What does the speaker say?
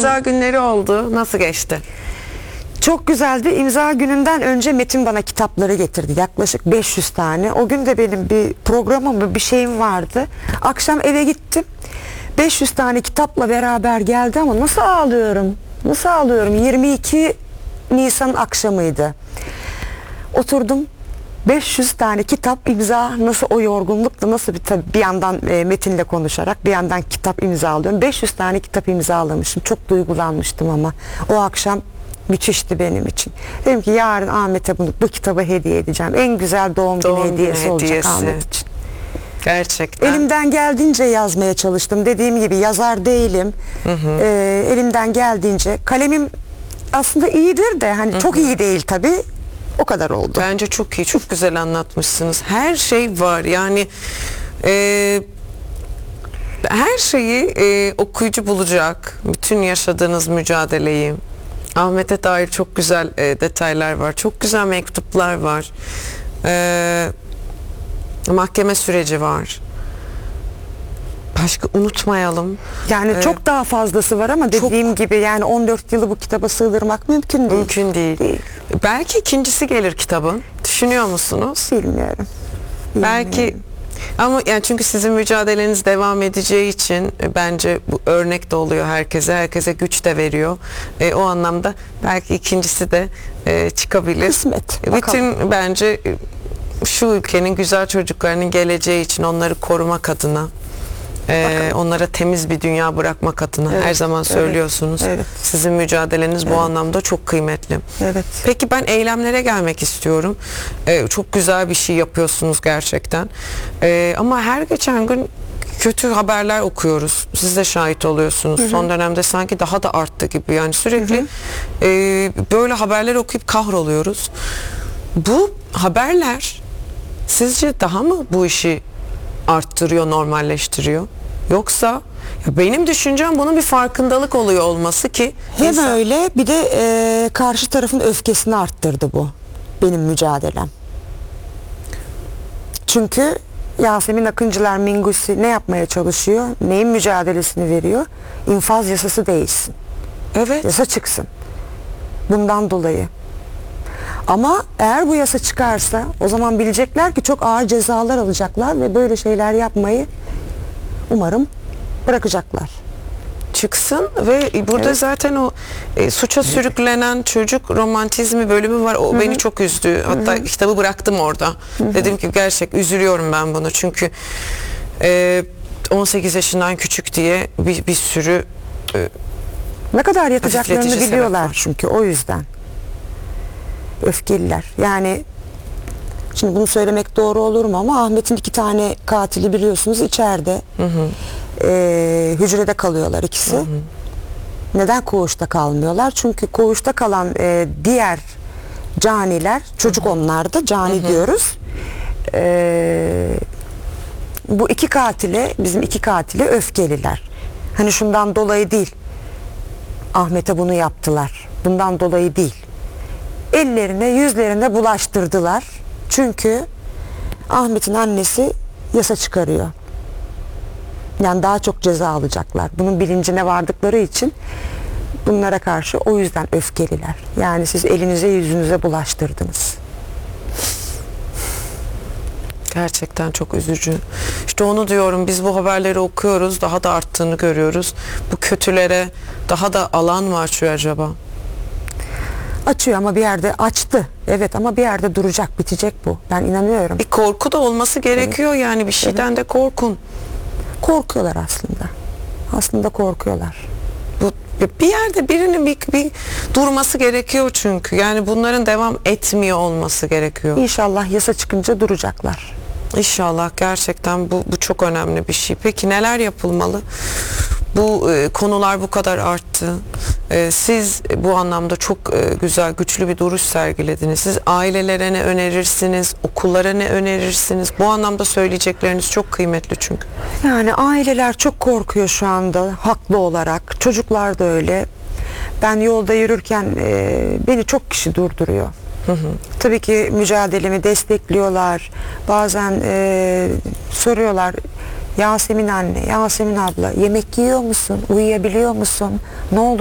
İmza günleri oldu. Nasıl geçti? Çok güzeldi. İmza gününden önce Metin bana kitapları getirdi. Yaklaşık 500 tane. O gün de benim bir programım, bir şeyim vardı. Akşam eve gittim. 500 tane kitapla beraber geldi ama nasıl ağlıyorum? Nasıl ağlıyorum? 22 Nisan akşamıydı. Oturdum. 500 tane kitap imza, nasıl o yorgunlukla, nasıl bir yandan Metin'le konuşarak bir yandan kitap imzalıyorum. 500 tane kitap imzalamışım. Çok duygulanmıştım ama o akşam müthişti benim için. Dedim ki yarın Ahmet'e bu kitabı hediye edeceğim. En güzel doğum günü hediyesi olacak Ahmet için. Gerçekten. Elimden geldiğince yazmaya çalıştım. Dediğim gibi yazar değilim. Elimden geldiğince, kalemim aslında iyidir de hani çok iyi değil tabii. O kadar oldu. Bence çok iyi, çok güzel anlatmışsınız. Her şey var. Yani her şeyi okuyucu bulacak. Bütün yaşadığınız mücadeleyi. Ahmet'e dair çok güzel detaylar var. Çok güzel mektuplar var. Mahkeme süreci var. Başka unutmayalım. Yani çok daha fazlası var ama dediğim gibi yani 14 yılı bu kitaba sığdırmak mümkün değil. Mümkün değil. Belki ikincisi gelir kitabın. Düşünüyor musunuz? Bilmiyorum. Belki, ama yani çünkü sizin mücadeleniz devam edeceği için bence bu örnek de oluyor herkese. Herkese güç de veriyor. O anlamda belki ikincisi de çıkabilir. Kısmet. Bütün bence şu ülkenin güzel çocuklarının geleceği için, onları korumak adına, onlara temiz bir dünya bırakmak adına her zaman söylüyorsunuz. Evet. Sizin mücadeleniz bu anlamda çok kıymetli. Evet. Peki ben eylemlere gelmek istiyorum. Çok güzel bir şey yapıyorsunuz gerçekten. Ama her geçen gün kötü haberler okuyoruz. Siz de şahit oluyorsunuz. Son dönemde sanki daha da arttı gibi. Yani sürekli böyle haberler okuyup kahroluyoruz. Bu haberler sizce daha mı bu işi arttırıyor, normalleştiriyor? Yoksa ya benim düşüncem bunun bir farkındalık oluyor olması ki Hem öyle bir de karşı tarafın öfkesini arttırdı bu. Benim mücadelem. Çünkü Yasemin Akıncılar Mingusi ne yapmaya çalışıyor? Neyin mücadelesini veriyor? İnfaz yasası değişsin. evet, Yasa çıksın. Bundan dolayı. Ama eğer bu yasa çıkarsa o zaman bilecekler ki çok ağır cezalar alacaklar ve böyle şeyler yapmayı umarım bırakacaklar. çıksın ve burada zaten o suça sürüklenen çocuk romantizmi bölümü var. O beni çok üzdü. Hatta kitabı bıraktım orada. Dedim ki gerçek üzülüyorum ben bunu. Çünkü 18 yaşından küçük diye bir sürü Ne kadar yatacaklarını hafifletici biliyorlar sebep var. çünkü o yüzden. Öfkeliler. Yani şimdi bunu söylemek doğru olur mu ama Ahmet'in 2 tane katili biliyorsunuz içeride. Hücrede kalıyorlar ikisi. Neden koğuşta kalmıyorlar? Çünkü koğuşta kalan diğer caniler, çocuk onlar da cani diyoruz. Bu 2 katile, bizim 2 katile öfkeliler. Hani şundan dolayı değil. Ahmet'e bunu yaptılar. Bundan dolayı değil. Ellerine, yüzlerine bulaştırdılar. Çünkü Ahmet'in annesi yasa çıkarıyor. Yani daha çok ceza alacaklar. Bunun bilincine vardıkları için bunlara karşı o yüzden öfkeliler. Yani siz elinize yüzünüze bulaştırdınız. gerçekten çok üzücü. İşte onu diyorum, biz bu haberleri okuyoruz, daha da arttığını görüyoruz. Bu kötülere daha da alan mı açıyor acaba? Açıyor ama bir yerde açtı. Evet ama bir yerde duracak, bitecek bu. Ben inanıyorum. Bir korku da olması gerekiyor yani, bir şeyden de korkun. Korkuyorlar aslında. Aslında korkuyorlar. Bu bir yerde birinin bir durması gerekiyor çünkü. Yani bunların devam etmiyor olması gerekiyor. İnşallah yasa çıkınca duracaklar. İnşallah, gerçekten bu çok önemli bir şey. Peki neler yapılmalı? Bu konular bu kadar arttı. Siz bu anlamda çok güzel, güçlü bir duruş sergilediniz. Siz ailelere ne önerirsiniz? Okullara ne önerirsiniz? Bu anlamda söyleyecekleriniz çok kıymetli çünkü. Yani aileler çok korkuyor şu anda haklı olarak. Çocuklar da öyle. Ben yolda yürürken beni çok kişi durduruyor. Tabii ki mücadelemi destekliyorlar. Bazen soruyorlar. Yasemin anne, Yasemin abla yemek yiyor musun? Uyuyabiliyor musun? Ne olur